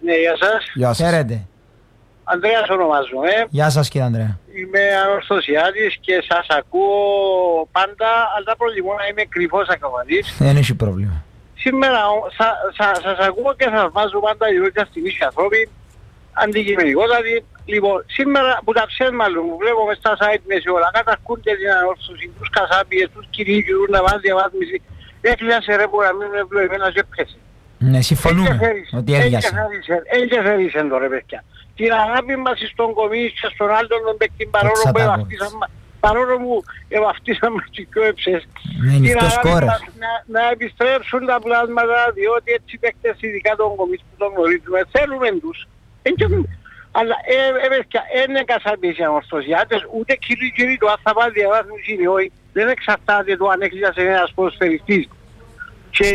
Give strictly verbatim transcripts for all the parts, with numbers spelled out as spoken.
Ναι, γεια σας. Γεια σας. Χαίρετε. Ανδρέας ονομάζομαι. Γεια σας κύριε Ανδρέα. Είμαι ανορθωσιάτης και σας ακούω πάντα, αλλά προτιμώ να είμαι κρυφός ακροατής. Δεν έχει πρόβλημα. Σήμερα σα, σα, σας ακούω και θαυμάζω πάντα η ρώτια στην ίσια ανθρώπη, αντικειμενικότατη. Λοιπόν, σήμερα που τα ψέματα μου βλέπω μες στα site μέσα όλα, καταρκούνται την ανόρθωση, τους κασάπιες, τους κυρίους, να βάλουν διαβάθμιση. Έκλειασε ρε που να μην είναι ευλογημένας και πέσει. Ναι, συμφωνούμε ότι έριασε. Έγκαιφερισαν το ρε παιδιά. Την αγάπη μας στον κομίς και στον άλλον τον παικτήν παρόλο που ευαυτίσαμε, παρόλο που ευαυτίσαμε τις πιο έψες. Την αγάπη μας να, να επιστρέψουν τα πλάσματα, διότι έτσι παίκτες ειδικά τον κομίς που τον γνωρίζουμε, θέλουμε τους. Αλλά ε, παιδιά, είναι κασάπιες οι ανορθωσιάτες, ούτε κύριοι κύριοι του αν θα πάει διαβάθμιση ή όχι, δεν εξαρτάται το αν έκλεισε ένας ποδοσφαιριστής και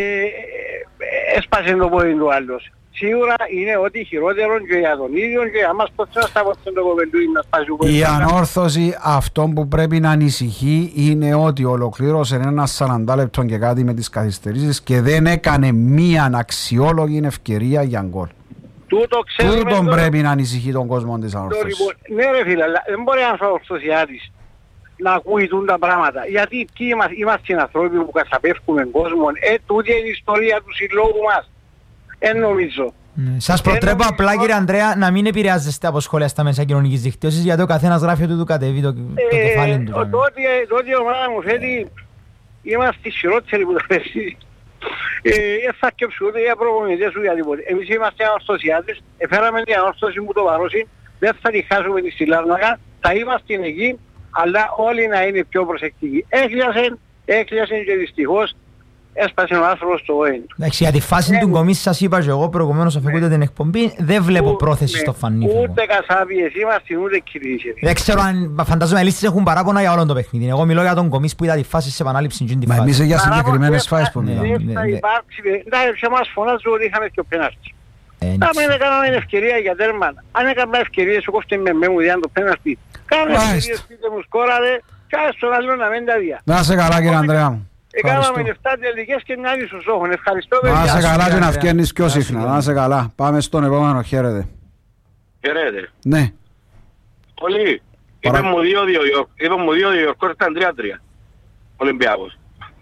έσπασε το πόδι του άλλος. Σίγουρα είναι ότι χειρότερο και για τον ίδιο και για μας πώς θα σταματήσουν το κοπελούι να σπάσει το πόδι. Η ανόρθωση αυτό που πρέπει να ανησυχεί είναι ότι ολοκλήρωσε ένα σαράντα λεπτό και κάτι με τις καθυστερήσεις και δεν έκανε μία αξιόλογη ευκαιρία για γκολ. Τούτο Τούτον το... πρέπει να ανησυχεί τον κόσμο της ανόρθωσης. Λοιπόν, ναι ρε φίλε, αλλά δεν μπορεί ένας ανορθωσιάτης να ακούει τα πράγματα. Γιατί ποιοι είμαστε, είμαστε άνθρωποι που καταπέφτουμε κόσμο. Ε, τούτη είναι η ιστορία του συλλόγου μας. Ε, νομίζω. Mm. Σας προτρέπω απλά κύριε Ανδρέα να μην επηρεάζεστε από σχόλια στα μέσα κοινωνικής δικτύωσης, γιατί ο καθένας γράφει ότι του κατεβεί το, το ε, κεφάλι του. Τότε η ομάδα μου θέλει, είμαστε χειρότεροι που τα πέσει. Δεν θα σκέψω ούτε για προπονητές ούτε για τίποτε. Εμείς είμαστε ανορθωσιάτες, εφέραμε την ανόρθωση που το βαρώσει, δεν θα τη χάσουμε τη Λάρνακα, θα είμαστε εκεί, αλλά όλοι να είναι πιο προσεκτικοί. Έκλειασαν, έκλειασαν και δυστυχώς έσπασε ο άνθρωπος στο όιν του. Εντάξει, για τη φάση του κομίς σας είπα και εγώ προηγουμένως αφήκονται την εκπομπή, δεν βλέπω πρόθεση στο φανίφωγο. Ούτε κασάπιες είμαστε, ούτε κυρίσες. Δεν ξέρω αν φαντάζομαι οι λίστες έχουν παράπονα για όλο το παιχνίδι. Εγώ μιλώ για τον κομίς που είδα τη φάση σε επανάληψη και τη φάση. Μα εμείς για συγκεκριμένες φάσεις που μιλάμε. Δεν θα υπάρξει, εντάξει, εμάς φωνάζω ότι είχαμε και ο πέναρτη. Αν έκαναμε ευκαιρία για τέρμα, αν έκαναμε ευκαιρίες εγώ κόφτε με μου διάν το πέναρτη, κάναμε ευκαιρίες πείτε μου σκόραρε, κάνε στον άλλο να μην τα δια. Να σε καλά κύριε Ανδρέα μου. Έκαναμε εφτά τελικές και μια ίσως όχων. Ευχαριστώ. Να σε καλά και να φκένεις πιο συχνά. Να σε καλά. Πάμε στον επόμενο. Χαίρετε. Χαίρετε. Ναι. Πολύ. Είπε μου δύο Ιορκός ήταν τρία τρία. Ολυμπιακός.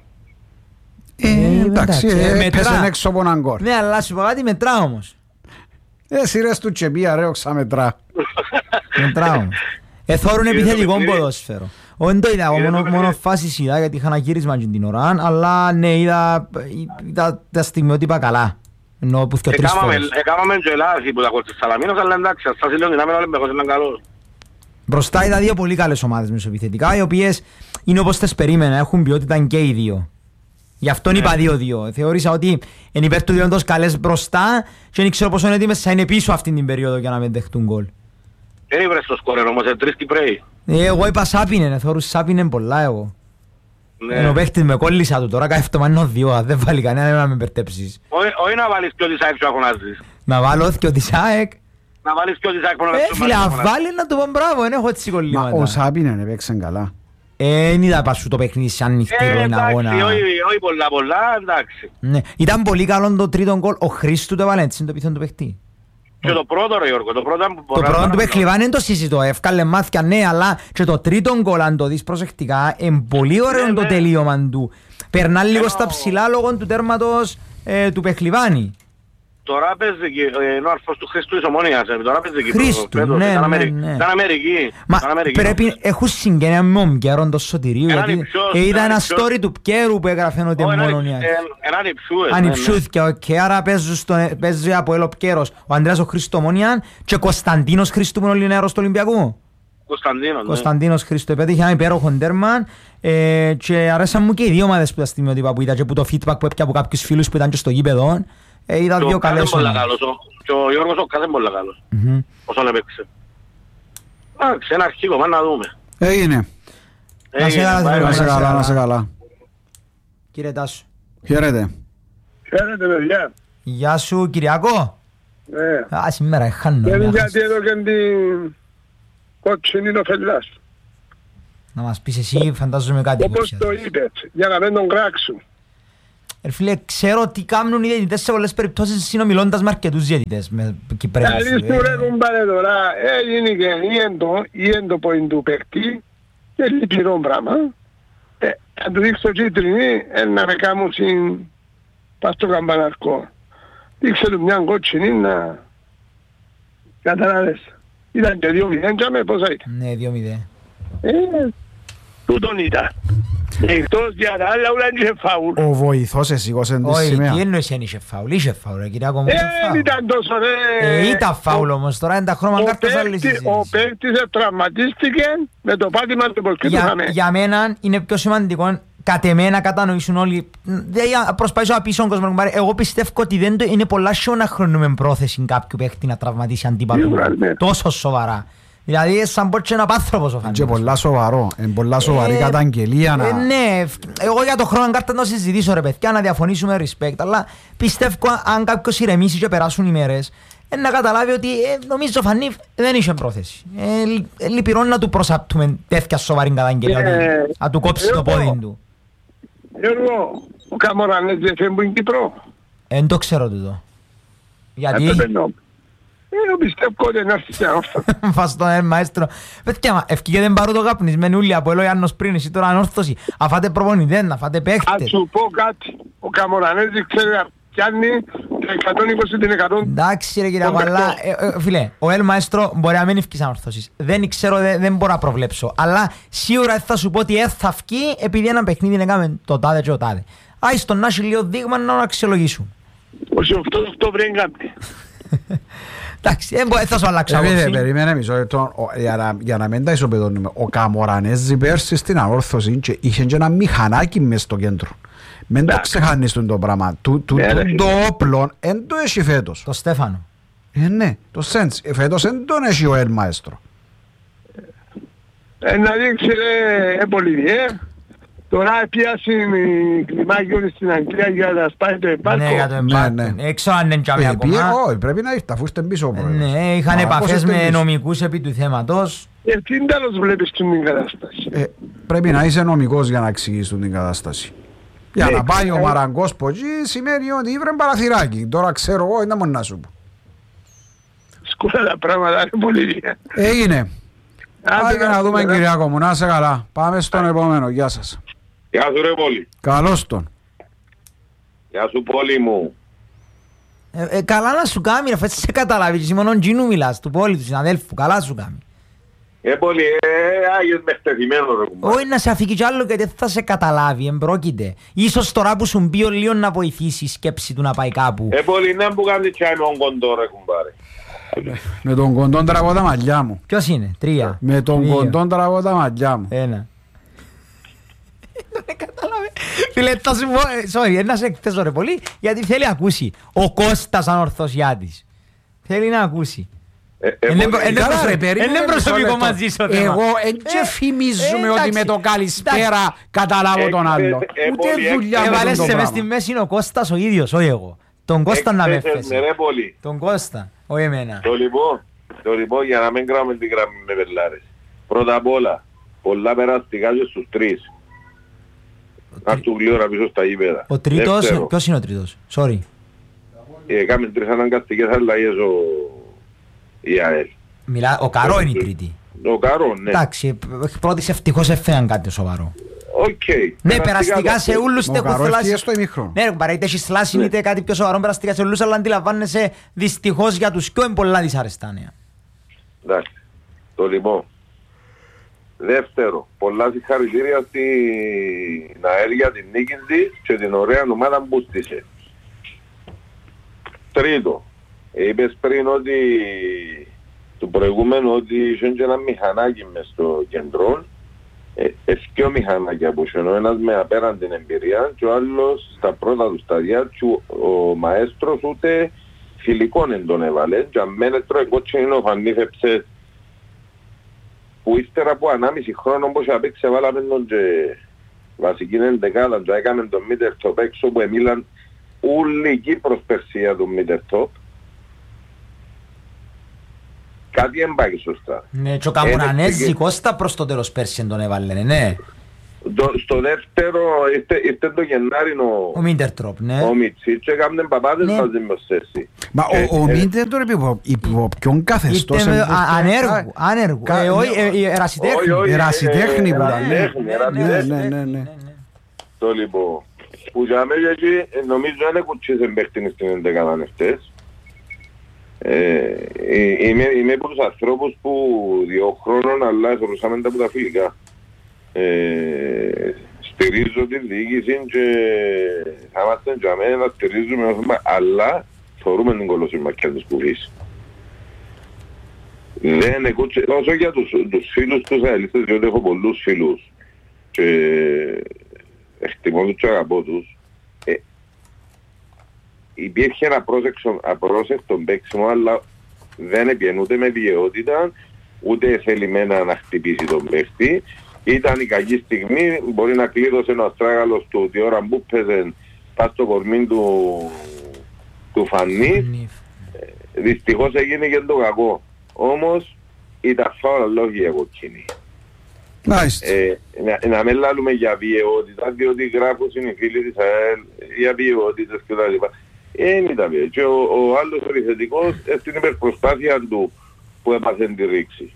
Ε, εντάξει, έπαιζε έξω από έναν γκολ. Ναι, αλλά σου πω κάτι μετρά όμως. Ε, σειρές του Τσεπία ρε, όξα μετρά. Μετρά όμως. Εθώρουν επιθετικό ποδόσφαιρο. Όχι το είδα, μόνο φάσεις είδα γιατί είχα ένα γύρισμα την ώρα, αλλά ναι, είδα τα στιγμιότυπα καλά. Ενώ που και τρεις φορές. Έκαναμε και λάθη που τα κόλτες Σαλαμίνος, αλλά εντάξει, αυτά συλλόγουν να μην ο Ολυμπιακός ήταν καλός. Μπροστά είδα δύο πολύ καλές ομάδες μεσοεπιθετικά, οι οποίες είναι όπως τις περίμενα, έχουν ποιότητα και οι δύο. Γι' αυτόν είπα δύο δύο. Θεώρησα ότι είναι υπέρ του διόντος καλές μπροστά και δεν ξέρω πόσο έτοιμες θα είναι πίσω αυτήν την περίοδο για να μην δεχτούν γκολ. Δεν ήβρες το σκόρερ όμως, τρεις Κυπρέοι. Εγώ είπα Σάπινεν, θεωρούσα Σάπινεν πολλά εγώ. Ενώ παίχτης με κόλλησα του, τώρα κάθεται μάνο δύο, δεν βάλει κανένα να με μπερτέψεις. Όχι να βάλεις και ο Τισάεκ σου αγωνάζεις. Να βάλω και ο Τισάεκ. Να βάλεις και ο Τισάεκ που να παίξουν. Ε φίλε, βάλει να του πω μπράβο, δεν έχω έτσι κολλήματα. Μα ο Σάπινεν έπαιξε καλά. Ε, δεν είδα πας σου το παιχνίδι σαν νυχτήρο είναι αγώνα. Όχι πολλά πολλά, εντάξει. Ήταν πολύ καλό το τρίτο γκολ, ο Χρήστου το έβαλε έτσι το πίθον του παιχτή. Και το πρώτο ρε Γιώργο, το πρώτο... Το πρώτο του Πεχλιβάνη δεν το συζητώ, εύκαλε μάθηκια ναι, αλλά και το τρίτο γκολ αν το δεις προσεκτικά, είναι πολύ ωραίο το τελείωμα του. Περνά λίγο στα ψηλά λόγω του τέρματος του Πεχλιβάνη. Τώρα παίζει και ο αρφός του Χριστού της Ομόνιας, τώρα παίζει και Χρήστου, ναι, ναι, ναι. Ήταν Αμερική. Μα πρέπει, έχουν συγγένεια με τον Πκέρον το Σωτηρίου, γιατί είδα ένα story του Πκέρου που έγραφε ότι είναι μονονιάς. Έναν υψούες. Ανυψούθηκε και άρα παίζει από έλο Πκέρος ο Ανδρέας ο Χρήστου Ομόνιαν και Κωνσταντίνος Χρήστου που είναι ο Λινέαρος του Ολυμπιακού. Κωνσταντίνος, ναι. Κωνσταντίνος Χρήστου επέτυχε ένα υπέροχο τέρμαν και αρέσαν μου και οι δύο ομάδες που τα στιγμιότυπα που είδα και που το feedback που έπια από κάποιους φίλους που ήταν και στο γήπεδο. Ε, είδα δύο καλές ομάδες. Και ο Γιώργος ο κάθε πολύ καλός. Όσο έπαιξε. Εντάξει, ένα αρχικό, πάμε να δούμε. Έγινε. Να σε καλά, να σε καλά, να σε καλά. Κύριε Τάσου. Χαίρετε. Χαίρετε παιδιά. Γεια σου Κυριακό. Ναι. Α, σήμερα έχανα. Και γιατί εδώ και την κότσινη είναι ο Φελάς. Να μας πεις εσύ, φαντάζομαι κάτι. Όπως το είπες, για να μην τον κράξουν. Φίλε, ξέρω τι κάνουν οι διαιτητές σε πολλές περιπτώσεις συνομιλώντας με αρκετούς διαιτητές με Κυπρέους. Καλή σου ρε κουμπάρε τώρα, έγινε και η έντοπο του παίκτη και λυπηρό πράγμα. Αν του δείξω κίτρινη, να με κάνουν στην πας στο καμπαναρκό. Δείξε του μια κότσινη να καταλάβες. Ήταν και δύο μηδέν και με πόσα ήταν. Ναι, δύο μηδέν. Ε, τούτον ήταν. Εκτός για τα άλλα ούλα είχε φάουλ. Ο βοηθός εσήκωσε τη σημαία. Όχι, τι εννοείς αν είχε φάουλ, είχε φάουλ ρε Κυριακό μου, είχε φάουλ. Ε, ήταν τόσο ρε. Ε, ήταν φάουλ όμως, τώρα είναι τα χρώμα κάρτας άλλης συζήτησης. Ο παίκτης τραυματίστηκε με το πάτημα του πορκί του χαμέ. Για μένα είναι πιο σημαντικό, κατ' εμένα να κατανοήσουν όλοι. Προσπαθήσω να πείσω τον κόσμο. Εγώ πιστεύω ότι δεν το είναι πολλά σιωναχρόνο με πρόθεση κάποιου παίκτη να τραυματίσει αντίπαλο. Τόσο σοβαρά. Δηλαδή σαν πω και ένα άνθρωπος ο φανείς. Και πολλά σοβαρό, είναι πολλά σοβαρή ε, καταγγελία να... Ε, ναι, εγώ για το χρόνο κάρτα να συζητήσω ρε παιδιά, να διαφωνήσουμε respect, αλλά πιστεύω αν κάποιος ηρεμήσει και περάσουν οι μέρες, ε, να καταλάβει ότι ε, νομίζω ο Φανίφ δεν είχε πρόθεση. Ε, ε, λυπηρό να του προσάπτουμε τέτοια σοβαρή καταγγελία, ε, να του κόψει ε, το πόδι του. Γιώργο, ο Καμορανές δεν φεύγει στην Κύπρο. Δεν το ξέρω τούτο. Γιατί... Εγώ πιστεύω ότι είναι αυτή και όρθο. Φαστό, ε, μαέστρο. Παιδιά, ευκήγε δεν πάρω το καπνισμένοι ούλοι από ελό Ιάννος πριν, εσύ τώρα ανόρθωση. Αφάτε προπονητές, αφάτε παίχτες. Ας σου πω κάτι. Ο Καμορανέζη ξέρει να πιάνει εκατόν είκοσι τοις εκατό. Εντάξει ρε κύριε αλλά φίλε, ο Ελ Μαέστρο μπορεί να μην ευκείς ανόρθωσης. Δεν ξέρω, δεν μπορώ να προβλέψω. Αλλά σίγουρα θα σου πω ότι θα βγει επειδή ένα παιχνίδι έκαμε το τάδε και το τάδε. Άι στον να έχει λίγο δείγμα να αξιολογήσουν. Ο οκτώ Οκτώβρη έγκαπτε. Εντάξει, δεν θα σου αλλάξω άποψη. Περίμενε μισό λεπτό, για να μην τα ισοπεδώνουμε. Ο Καμορανέζη πέρσι στην ανόρθωση είχε και ένα μηχανάκι μες στο κέντρο. Μην το ξεχάνεις το πράγμα. Το όπλο δεν το έχει φέτος. Το Στέφανο. Ε, ναι, το Σέντς. Φέτος δεν τον έχει ο Ελ Μαέστρο. Να δείξει ρε Πολυδιέ. Τώρα πιάσει η κλιμάκιον στην Αγγλία για να σπάει το εμπάρκο. Ναι, για το εμπάρκο. Έξω αν είναι τσάμε ακόμα. Όχι, πρέπει να ήρθα, αφού είστε πίσω. Ναι, είχαν επαφές με νομικούς επί του θέματος. Ε, τι τέλος βλέπεις την κατάσταση. Πρέπει να είσαι νομικός για να εξηγήσεις την κατάσταση. Για να πάει ο Μαραγκός από εκεί σημαίνει ότι ήβρε παραθυράκι. Τώρα ξέρω εγώ, είναι μόνο να σου πω. Σκούρα τα πράγματα, είναι πολύ. Έγινε. Άντε να δούμε Κυριάκο μου, να είσαι καλά. Πάμε στον επόμενο, γεια σας. Γεια σου ρε Πόλη. Καλώς τον. Γεια σου Πόλη μου. Ε, ε, καλά να σου κάνει ρε, φέτος σε καταλάβει, εσύ μόνο Τζίνου μιλάς, του Πόλη, του συναδέλφου, καλά σου κάνει. Ε Πόλη, ε, άγιος με χτεθειμένο ρε κουμπά. Όχι να σε αφήκει κι άλλο γιατί δεν θα σε καταλάβει, εμπρόκειται. Ίσως τώρα που σου μπει ο λίγο να βοηθήσει η σκέψη του να πάει κάπου. Ε Πόλη, να που κάνει τσάι με τον κοντό ρε κουμπάρε. Με τον κοντόν τραβώ τα μαλλιά μου. Ποιος είναι, τρία. Με τον κοντόν τραβώ τα μαλλιά μου. Ένα. Δεν κατάλαβε. Φίλε, θα σου πω, sorry, να σε εκθέσω ρε πολύ, γιατί θέλει να ακούσει. Ο Κώστας ανορθωσιάτης. Θέλει να ακούσει. Είναι προσωπικό μαζί σου. Εγώ δεν φημίζουμε ότι με το καλησπέρα καταλάβω τον άλλο. Ούτε δουλειά με έβαλες σε μες στη μέση είναι ο Κώστας ο ίδιος, όχι εγώ. Τον Κώστα να με έφεσαι. Τον Κώστα, όχι εμένα. Το λοιπόν, το λοιπόν για να μην κάνουμε την γραμμή με πελάρες. Πρώτα απ' όλα, πολλά περαστικά και στους τρεις. Να του γλύωρα πίσω στα γήπεδα. Ο τρίτος, ποιος είναι ο τρίτος, sorry. Κάμε τρεις αναγκαστικές αλλαγές ο ΙΑΕΛ. Μιλά, ο Καρό είναι η τρίτη. Ο Καρό, ναι. Εντάξει, πρώτης ευτυχώς έφεραν κάτι σοβαρό. Okay. Ναι, περαστικά σε όλους τε έχουν θλάσει. Ναι, παρά είτε έχεις θλάσει είτε κάτι πιο σοβαρό περαστικά σε όλους, αλλά αντιλαμβάνεσαι δυστυχώς για τους πιο πολλά δυσαρεστά νέα. Εντάξει, το λοιπόν. Δεύτερο, πολλά συγχαρητήρια στην ΑΕΛ για την νίκη της και την ωραία ομάδα που στήσε. Τρίτο, είπες πριν ότι του προηγούμενου ότι είχε και ένα μηχανάκι μες στο κεντρό. Ευκαιρία μηχανάκια που είχε, ο ένας με απέραν την εμπειρία και ο άλλος στα πρώτα του σταδιά και ο μαέστρος ούτε φιλικών εν τον έβαλε και αν μένε τρώει κότσινο ο Φανίφεψες που ύστερα από ανάμιση χρόνο όπως απέξε βάλαμε τον και βασική εντεκάδα και έκαμε τον μίτερ τοπ έξω που εμίλαν όλη η Κύπρος περσία του μίτερ τοπ. Κάτι έμπαγε σωστά. Ναι, και ο Καμπουρανέζη Κώστα προς το τέλος πέρσι τον έβαλε, ναι. Το, στο δεύτερο ήρθε, ήρθε το Γενάρη ο, ο Μίντερτροπ, ναι. Ο Μιτσί και έκαμε παπάδες ναι. μαζί με σέση. Μα ε, ο, ο ε, Μίντερτροπ υπό, υπό ποιον καθεστώς ανέργου, ανέργου, ερασιτέχνη. Ερασιτέχνη που ήταν. Ναι, ναι, ναι. Το λοιπόν, που για μένα εκεί νομίζω δεν κουτσίσαν παίχτην στην εντεκάδα χτες. Είμαι από τους ανθρώπους που δύο χρόνων αλλά εθωρούσαμε τα από τα φιλικά. Ε, στηρίζω τη διοίκηση και θα είμαστε για μένα να στηρίζουμε αλλά θεωρούμε την κολοσσιμακιά της κουβής. Δεν εκούτσε, όσο για τους, τους φίλους τους αελίστες, διότι έχω πολλούς φίλους και εκτιμώ τους και αγαπώ τους, ε, υπήρχε ένα απρόσεκτο παίξιμο αλλά δεν έπιανε ούτε με βιαιότητα ούτε θελημένα να χτυπήσει τον παίχτη. Ήταν η κακή στιγμή, μπορεί να κλείδωσε ο Αστράγαλος του τη ώρα που παίζε πας στο κορμί του, του Φανή. Δυστυχώς έγινε και το κακό. Όμως ήταν φάουλα λόγια για κοκκίνη. Nice. Ε, να, να μην λάλλουμε για βιαιότητα, διότι γράφουν οι φίλοι της ΑΕΛ για βιαιότητες και τα λοιπά. Δεν ήταν βιαιότητα. Και ο, ο άλλος επιθετικός στην υπερπροσπάθεια του που έπαθε τη ρήξη.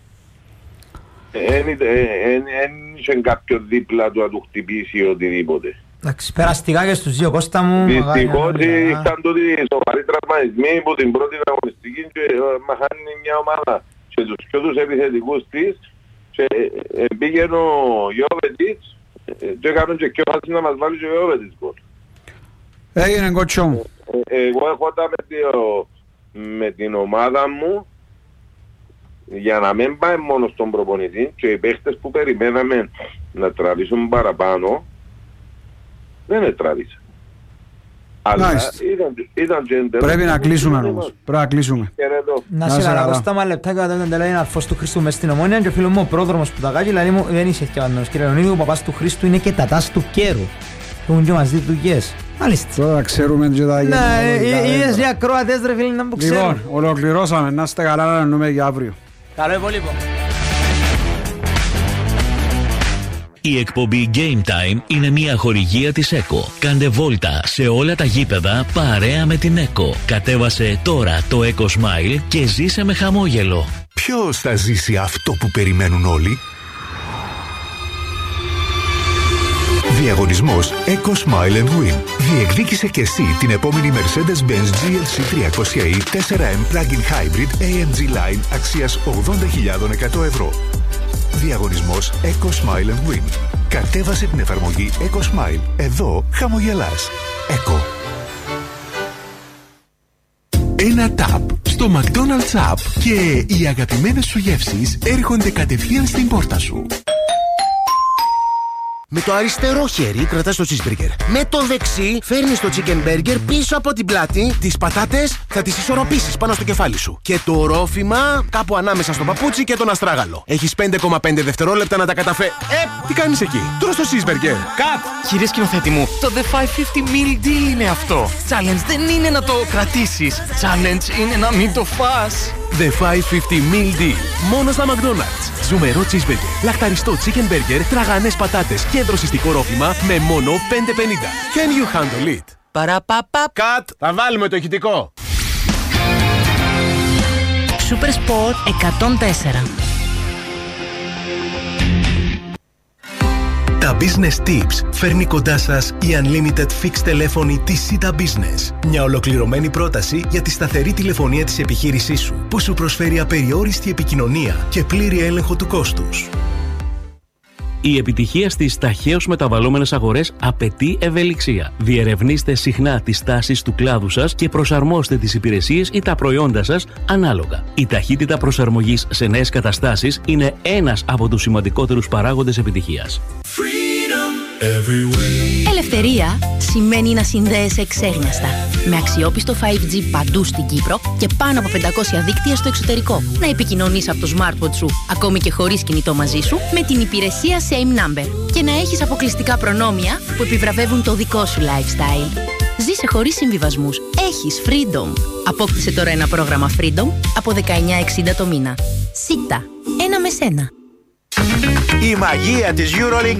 Εν είχε κάποιον δίπλα του να του χτυπήσει ή οτιδήποτε. Εντάξει, περαστικά και στους δύο Κώστα μου. Δυστυχώς ήταν τότε σοβαροί τραυματισμοί που την πρώτη αγωνιστική και μαχάνει μια ομάδα και τους πιο τους επιθετικούς της και πήγαινε ο Γιώβετιτς και έκαναν και πιο φάση να μας βάλει και ο Γιώβετιτς γκολ. Έγινε κότσο μου. Εγώ έρχονταν με την ομάδα μου για να μην πάει μόνο στον προπονητή και οι παίχτες που περιμέναμε να τραβήσουν παραπάνω δεν τραβήσαν. Αλλά ήταν, ήταν και εντελώς. Πρέπει να κλείσουμε όμως. Πρέπει να κλείσουμε. Να σε καλά Κώστα μα λεπτά και όταν τελάει ένα αρφός του Χριστού μες στην Ομόνια και ο φίλος μου ο πρόδρομος που τα κάγει λέει μου δεν είσαι ευκαιβανός κύριε Λεωνίδη, ο παπάς του Χριστού είναι και τατάς του κέρου. Έχουν και μας δει δουλειές. Μάλιστα. Τώρα ξέρουμε και τα γενικά. Ναι, είδες για ακροατές ρε φίλοι να μου ξέρουν. Λοιπόν, ολοκληρώσαμε. Να είστε καλά να εννοούμε για αύριο. Καλό υπόλοιπο. Η εκπομπή Game Time είναι μια χορηγία της ΕΚΟ. Κάντε βόλτα σε όλα τα γήπεδα παρέα με την ΕΚΟ. Κατέβασε τώρα το ECO Smile και ζήσε με χαμόγελο. Ποιος θα ζήσει αυτό που περιμένουν όλοι? Διαγωνισμός ECO Smile and Win. Διεκδίκησε και εσύ την επόμενη Mercedes-Benz τζι ελ σι τριακόσια ι φορ εμ Plug-in Hybrid έι εμ τζι Line αξίας ογδόντα χιλιάδες εκατό ευρώ. Διαγωνισμός ECO Smile and Win. Κατέβασε την εφαρμογή ECO Smile. Εδώ χαμογελάς. ECO. Ένα ταπ στο McDonald's App και οι αγαπημένες σου γεύσεις έρχονται κατευθείαν στην πόρτα σου. Με το αριστερό χέρι κρατάς το cheeseburger. Με το δεξί φέρνεις το chicken burger πίσω από την πλάτη. Τις πατάτες θα τις ισορροπήσεις πάνω στο κεφάλι σου. Και το ρόφημα κάπου ανάμεσα στο παπούτσι και τον αστράγαλο. Έχεις πέντε κόμμα πέντε δευτερόλεπτα να τα καταφέρει. Ε, τι κάνεις εκεί? Τρως το cheeseburger. Κατ! Κύριε σκηνοθέτη μου, το The πεντακόσια πενήντα meal deal είναι αυτό. Challenge δεν είναι να το κρατήσεις. Challenge είναι να μην το φας. The πεντακόσια πενήντα meal deal. Μόνο στα McDonald's. Ζουμερό cheeseburger, λαχταριστό chicken burger, τραγανές πατάτες και δροσιστικό ρόφημα με μόνο πέντε πενήντα. Can you handle it? Παραπαπα. Κατ! Θα βάλουμε το ηχητικό. Super Sport εκατόν τέσσερα. Τα Business Tips φέρνει κοντά σας η Unlimited Fixed τηλέφωνη της Sita Business. Μια ολοκληρωμένη πρόταση για τη σταθερή τηλεφωνία της επιχείρησής σου, που σου προσφέρει απεριόριστη επικοινωνία και πλήρη έλεγχο του κόστους. Η επιτυχία στις ταχαίως μεταβαλλόμενες αγορές απαιτεί ευελιξία. Διερευνήστε συχνά τις τάσεις του κλάδου σας και προσαρμόστε τις υπηρεσίες ή τα προϊόντα σας ανάλογα. Η ταχύτητα προσαρμογής σε νέες καταστάσεις είναι ένας από τους σημαντικότερους παράγοντες επιτυχίας. Ελευθερία σημαίνει να συνδέεσαι εξέγνιαστα. Με αξιόπιστο φάιβ τζι παντού στην Κύπρο και πάνω από πεντακόσια δίκτυα στο εξωτερικό. Να επικοινωνείς από το smartphone σου, ακόμη και χωρίς κινητό μαζί σου, με την υπηρεσία Same Number. Και να έχεις αποκλειστικά προνόμια που επιβραβεύουν το δικό σου lifestyle. Ζήσε χωρίς συμβιβασμούς. Έχεις Freedom. Απόκτησε τώρα ένα πρόγραμμα Freedom από δεκαεννιά εξήντα το μήνα. Σίτα. Ένα με σένα. Η μαγεία της EuroLink